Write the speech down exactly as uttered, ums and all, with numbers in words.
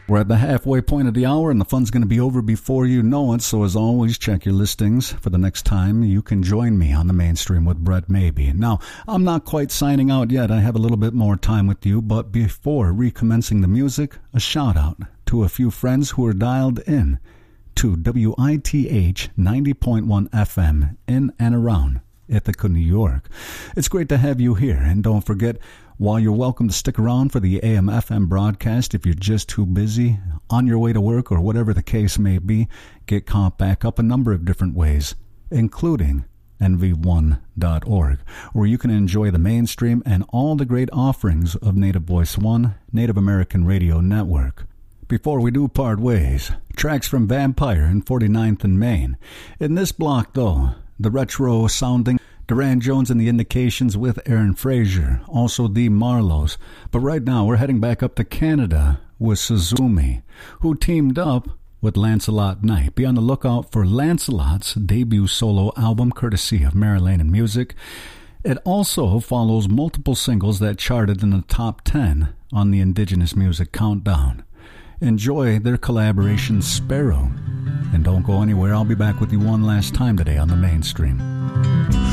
We're at the halfway point of the hour, and the fun's going to be over before you know it. So as always, check your listings for the next time you can join me on the Mainstream with Brett Maybe. Now, I'm not quite signing out yet. I have a little bit more time with you. But before recommencing the music, a shout-out to a few friends who are dialed in to W I T H ninety point one F M in and around Ithaca, New York. It's great to have you here, and don't forget, while you're welcome to stick around for the A M F M broadcast, if you're just too busy, on your way to work, or whatever the case may be, get caught back up a number of different ways, including N V one dot org, where you can enjoy the Mainstream and all the great offerings of Native Voice One, Native American Radio Network. Before we do part ways, tracks from Vampire and forty-ninth and Main. In this block, though, the retro-sounding Duran Jones and the Indications with Aaron Frazier, also the Marlows. But right now, we're heading back up to Canada with Suzumi, who teamed up with Lancelot Knight. Be on the lookout for Lancelot's debut solo album, courtesy of Marilyn Music. It also follows multiple singles that charted in the top ten on the Indigenous Music Countdown. Enjoy their collaboration, Sparrow. And don't go anywhere. I'll be back with you one last time today on the Mainstream.